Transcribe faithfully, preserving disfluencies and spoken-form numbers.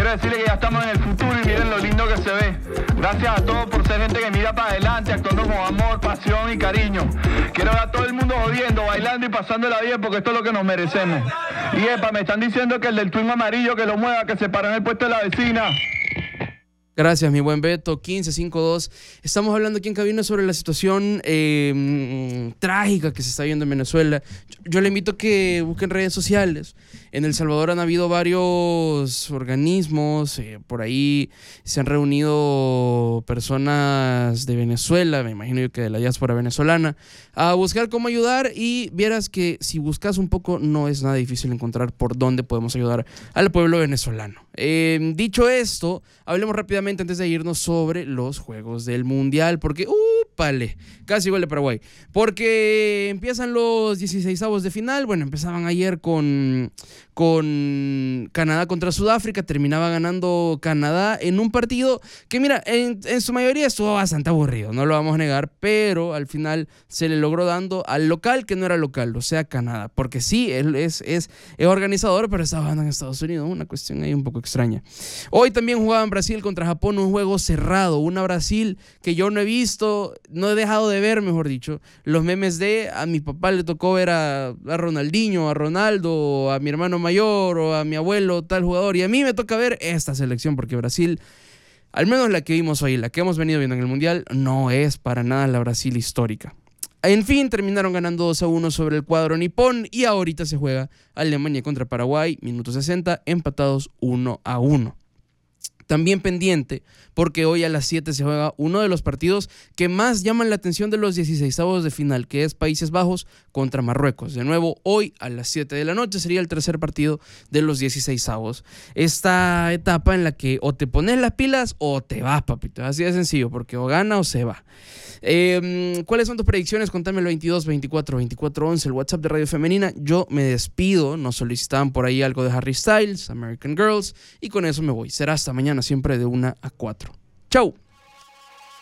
quiero decirle que ya estamos en el futuro y miren lo lindo que se ve. Gracias a todos por ser gente que mira para adelante, actuando con amor, pasión y cariño. Quiero ver a todo el mundo jodiendo, bailando y pasándola bien porque esto es lo que nos merecemos. Y epa, me están diciendo que el del twin amarillo que lo mueva, que se para en el puesto de la vecina. Gracias, mi buen Beto. quince cincuenta y dos. Estamos hablando aquí en cabina sobre la situación eh, trágica que se está viendo en Venezuela. Yo, yo le invito a que busquen redes sociales. En El Salvador han habido varios organismos, eh, por ahí se han reunido personas de Venezuela, me imagino yo que de la diáspora venezolana, a buscar cómo ayudar, y vieras que si buscas un poco no es nada difícil encontrar por dónde podemos ayudar al pueblo venezolano. Eh, dicho esto, hablemos rápidamente antes de irnos sobre los Juegos del Mundial, porque ¡úpale! Casi igual de Paraguay. Porque empiezan los dieciseisavos de final. Bueno, empezaban ayer con, con Canadá contra Sudáfrica. Terminaba ganando Canadá en un partido que, mira, en, en su mayoría estuvo bastante aburrido, no lo vamos a negar, pero al final se le logró dando al local que no era local, o sea, Canadá. Porque sí, él es, es, es organizador, pero estaba jugando en Estados Unidos, una cuestión ahí un poco extraña. Hoy también jugaban Brasil contra Japón, un juego cerrado, una Brasil que yo no he visto, no he dejado de ver, mejor dicho, los memes de a mi papá le tocó ver a, a Ronaldinho, a Ronaldo, a mi hermano mayor o a mi abuelo tal jugador, y a mí me toca ver esta selección porque Brasil, al menos la que vimos hoy, la que hemos venido viendo en el Mundial, no es para nada la Brasil histórica. En fin, terminaron ganando dos a uno sobre el cuadro nipón y ahorita se juega Alemania contra Paraguay, minuto sesenta, empatados uno a uno. También pendiente, porque hoy a las siete se juega uno de los partidos que más llaman la atención de los dieciseisavos de final, que es Países Bajos contra Marruecos. De nuevo, hoy a las siete de la noche sería el tercer partido de los dieciseisavos. Esta etapa en la que o te pones las pilas o te vas, papito. Así de sencillo, porque o gana o se va. Eh, ¿Cuáles son tus predicciones? Contámelo veintidós, veinticuatro, veinticuatro, once, el WhatsApp de Radio Femenina. Yo me despido, nos solicitaban por ahí algo de Harry Styles, American Girls, y con eso me voy. Será hasta mañana, siempre de una a cuatro. ¡Chau!